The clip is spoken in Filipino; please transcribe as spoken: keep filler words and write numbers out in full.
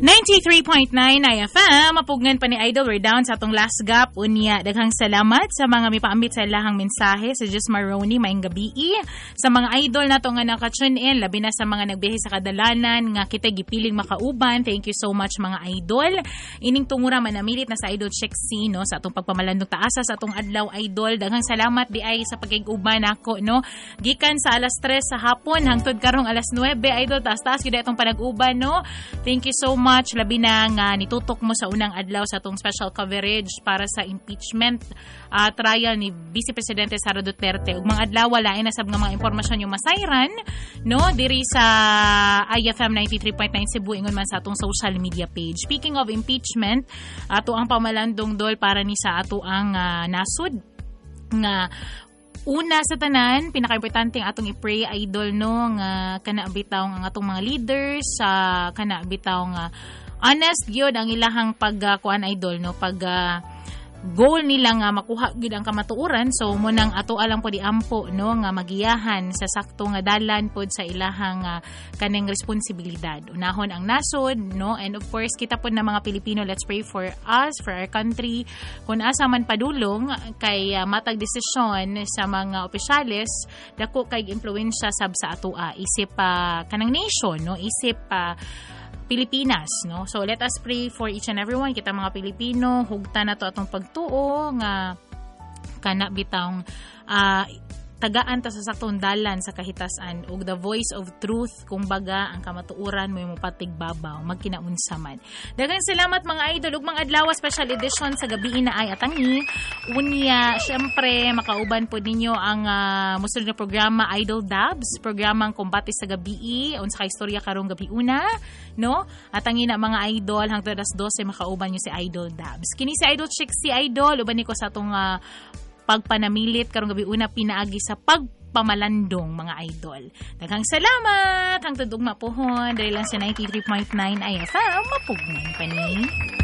ninety-three point nine I F M, mapugnan pa ni Idol, we're down sa atong last gap. Unya, daghang salamat sa mga mipaambit sa ilahang mensahe, sa Just Maroni, maayong gabi. Sa mga Idol na to nga naka-tune in, labi na sa mga nagbiyahe sa kadalanan, nga kita gipiling makauban, thank you so much mga Idol. Ining tungura manamilit na sa Idol Check C, no, sa atong pagpamalandong taasa, sa atong adlaw Idol. Daghang salamat di ay sa pagkiguban ako, no. Gikan sa alas tres sa hapon, hangtod karong alas nuwebe, Idol, taas-taas yun itong panag-uban, no. Thank you so much. Labi na nga nitutok mo sa unang adlaw sa atong special coverage para sa impeachment uh, trial ni Vice Presidente Sara Duterte. Ug mga adlaw lain na sab nga mga impormasyon yung masayran, no, diri sa I F M ninety-three point nine Cebu ingon man sa atong social media page. Speaking of impeachment, ato ang pamalandong dol para ni sa ato ang uh, nasud nga una sa tanan, pinaka-importante ang atong i-pray, Idol, no, nga kana bitaw ang atong mga leaders, sa uh, kana bitaw nga honest gyud ang ilahang pagkuan, uh, Idol, no, pag uh, goal nila nga makuha gyud ang kamatuoran. So mo nang ato alang po di ampo, no, nga magiyahan sa sakto nga dalan pod sa ilahang uh, kanang responsibilidad. Unahon ang nasod, no, and of course kita pod na mga Pilipino, let's pray for us, for our country. Kung asa man padulong kay uh, matag desisyon sa mga opisyales, dako kay impluwensya sab sa atoa, isip pa uh, kanang nation, no, isip pa uh, Pilipinas, no? So let us pray for each and everyone, kita mga Pilipino, hugta na to atong pagtuo nga kana bitawng uh, tagaan ta sa saktong dalan sa kahitasan ug the voice of truth, kumbaga ang kamatuoran mo mo patigbabaw magkinaunsa man. Daghang salamat mga Idol ug mga adlaw special edition sa gabi na ay atangi. Unya syempre makauban po ninyo ang uh, musunod na programa Idol Dabs, programang kombate sa gabi unsa ka istorya karong gabi una, no? Atangi na mga Idol hangtod alas dose makauban niyo si Idol Dabs. Kini si Idol Chick si Idol uban ni ko sa atong uh, pagpanamilit karong gabi una pinaagi sa pagpamalandong mga Idol. Daghang salamat hangtod ug mapuhon dahil lang sa ninety-three point nine I F M, mapugnan pa ni